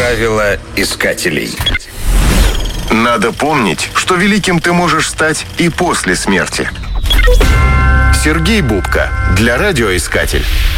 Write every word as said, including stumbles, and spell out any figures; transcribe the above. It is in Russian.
Правила искателей. Надо помнить, что великим ты можешь стать и после смерти. Сергей Бубка для радиоискатель.